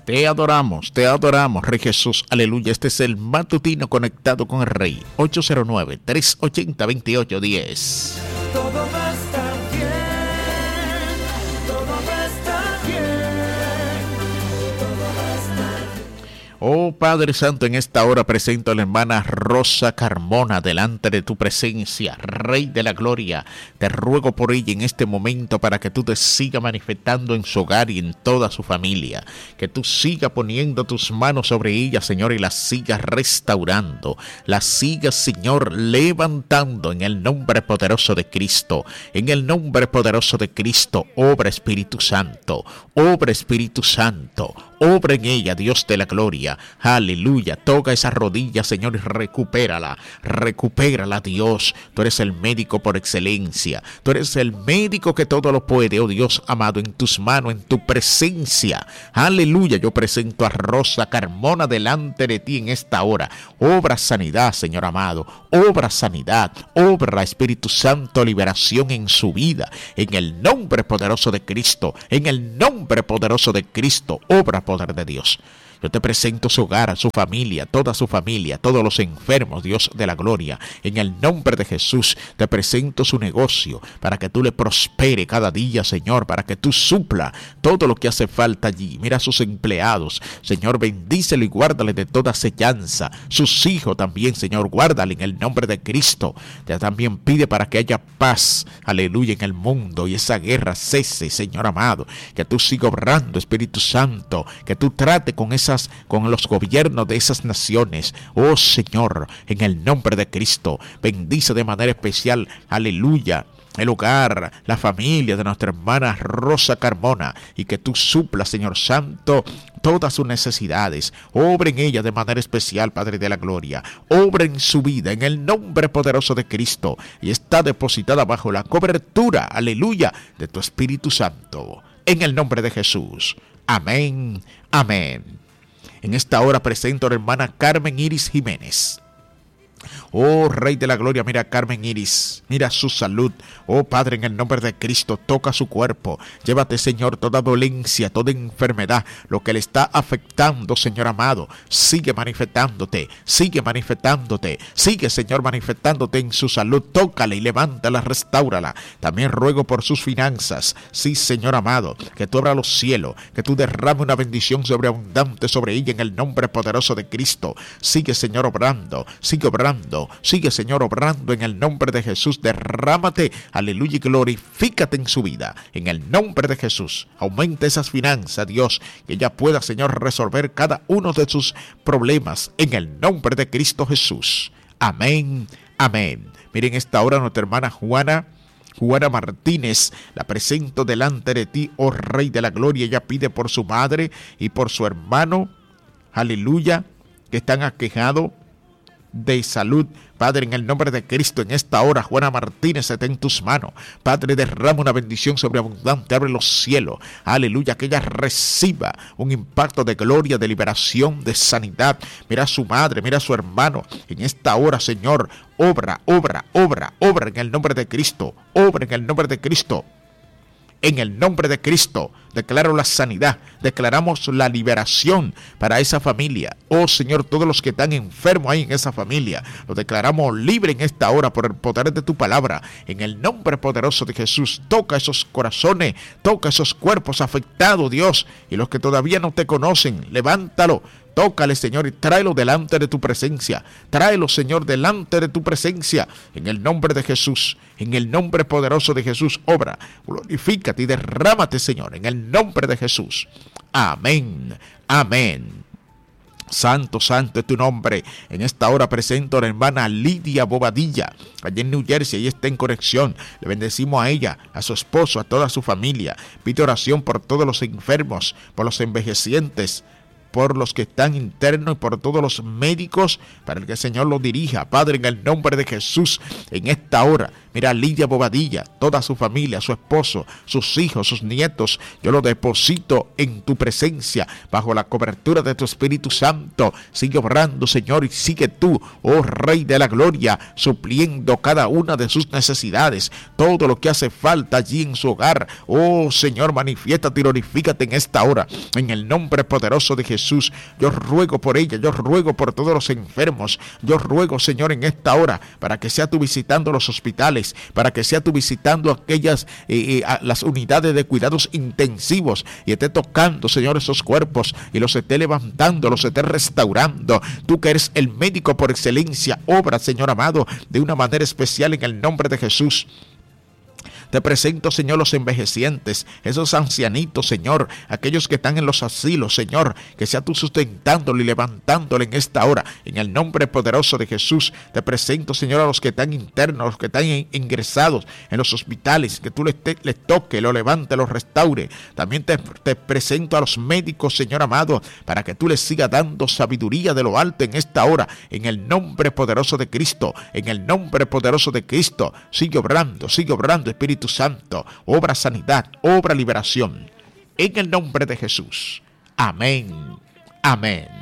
Te adoramos, Rey Jesús, aleluya. Este es el matutino conectado con el Rey. 809-380-2810. Todo va a estar bien, todo va a estar bien, todo va a estar bien. Oh Padre Santo, en esta hora presento a la hermana Rosa Carmona delante de tu presencia, Rey de la Gloria. Te ruego por ella en este momento para que tú te sigas manifestando en su hogar y en toda su familia. Que tú sigas poniendo tus manos sobre ella, Señor, y la sigas restaurando. La sigas, Señor, levantando en el nombre poderoso de Cristo. En el nombre poderoso de Cristo, obra Espíritu Santo, obra Espíritu Santo. Obra en ella, Dios de la gloria. Aleluya. Toca esa rodilla, Señor, y recupérala. Recupérala, Dios. Tú eres el médico por excelencia. Tú eres el médico que todo lo puede, oh Dios amado, en tus manos, en tu presencia. Aleluya. Yo presento a Rosa Carmona delante de ti en esta hora. Obra sanidad, Señor amado. Obra sanidad. Obra, Espíritu Santo, liberación en su vida. En el nombre poderoso de Cristo. En el nombre poderoso de Cristo. Obra poder de Dios. Yo te presento su hogar, su familia, todos los enfermos, Dios de la gloria. En el nombre de Jesús te presento su negocio para que tú le prospere cada día, Señor, para que tú supla todo lo que hace falta allí. Mira a sus empleados, Señor, bendícelo y guárdale de toda sellanza. Sus hijos también, Señor, guárdale en el nombre de Cristo. Te también pide para que haya paz, aleluya, en el mundo y esa guerra cese, Señor amado. Que tú sigas obrando, Espíritu Santo, que tú trate con los gobiernos de esas naciones. Oh Señor, en el nombre de Cristo, bendice de manera especial, aleluya, el hogar, la familia de nuestra hermana Rosa Carmona, y que tú suplas, Señor Santo, todas sus necesidades. Obra en ella de manera especial, Padre de la Gloria. Obra en su vida, en el nombre poderoso de Cristo, y está depositada bajo la cobertura, aleluya, de tu Espíritu Santo. En el nombre de Jesús. Amén, amén. En esta hora presento a la hermana Carmen Iris Jiménez. Oh Rey de la Gloria, mira a Carmen Iris, mira su salud. Oh Padre, en el nombre de Cristo, toca su cuerpo. Llévate, Señor, toda dolencia, toda enfermedad, lo que le está afectando, Señor amado. Sigue manifestándote, sigue, Señor, manifestándote en su salud. Tócala y levántala, restáurala. También ruego por sus finanzas. Sí, Señor amado, que tú abras los cielos, que tú derrames una bendición sobreabundante sobre ella en el nombre poderoso de Cristo. Sigue, Señor, obrando, sigue Señor, obrando en el nombre de Jesús. Derrámate, aleluya, y glorifícate en su vida, en el nombre de Jesús. Aumenta esas finanzas, Dios, que ella pueda, Señor, resolver cada uno de sus problemas, en el nombre de Cristo Jesús. Amén, amén. Miren esta hora nuestra hermana Juana Martínez, la presento delante de ti, oh Rey de la Gloria. Ella pide por su madre y por su hermano, aleluya, que están aquejados de salud. Padre, en el nombre de Cristo, en esta hora, Juana Martínez está en tus manos. Padre, derrama una bendición sobreabundante, abre los cielos, aleluya, que ella reciba un impacto de gloria, de liberación, de sanidad. Mira a su madre, mira a su hermano, en esta hora, Señor, obra en el nombre de Cristo, obra en el nombre de Cristo. En el nombre de Cristo, declaro la sanidad, declaramos la liberación para esa familia. Oh Señor, todos los que están enfermos ahí en esa familia, los declaramos libre en esta hora por el poder de tu palabra. En el nombre poderoso de Jesús, toca esos corazones, toca esos cuerpos afectados, Dios, y los que todavía no te conocen, levántalo. Tócale, Señor, y tráelo delante de tu presencia. Tráelo, Señor, delante de tu presencia. En el nombre de Jesús, en el nombre poderoso de Jesús, obra, glorifícate y derrámate, Señor, en el nombre de Jesús. Amén, amén. Santo, santo es tu nombre. En esta hora presento a la hermana Lidia Bobadilla, allá en New Jersey. Ella está en conexión. Le bendecimos a ella, a su esposo, a toda su familia. Pide oración por todos los enfermos, por los envejecientes, por los que están internos y por todos los médicos, para que el Señor los dirija, Padre, en el nombre de Jesús, en esta hora. Mira a Lidia Bobadilla, toda su familia, su esposo, sus hijos, sus nietos, yo los deposito en tu presencia, bajo la cobertura de tu Espíritu Santo. Sigue obrando, Señor, y sigue tú, oh Rey de la Gloria, supliendo cada una de sus necesidades, todo lo que hace falta allí en su hogar. Oh Señor, manifiéstate y glorifícate en esta hora, en el nombre poderoso de Jesús. Yo ruego por ella, yo ruego por todos los enfermos, yo ruego, Señor, en esta hora, para que sea tú visitando los hospitales, para que sea tú visitando aquellas las unidades de cuidados intensivos, y esté tocando, Señor, esos cuerpos, y los esté levantando, los esté restaurando. Tú que eres el médico por excelencia, obra, Señor amado, de una manera especial en el nombre de Jesús. Te presento, Señor, los envejecientes, esos ancianitos, Señor, aquellos que están en los asilos, Señor, que sea tú sustentándole y levantándole en esta hora, en el nombre poderoso de Jesús. Te presento, Señor, a los que están internos, a los que están ingresados en los hospitales, que tú les toque, lo levante, lo restaure. También te presento a los médicos, Señor amado, para que tú les sigas dando sabiduría de lo alto en esta hora, en el nombre poderoso de Cristo, en el nombre poderoso de Cristo. Sigue obrando, Espíritu Santo, obra sanidad, obra liberación, en el nombre de Jesús. Amén, amén.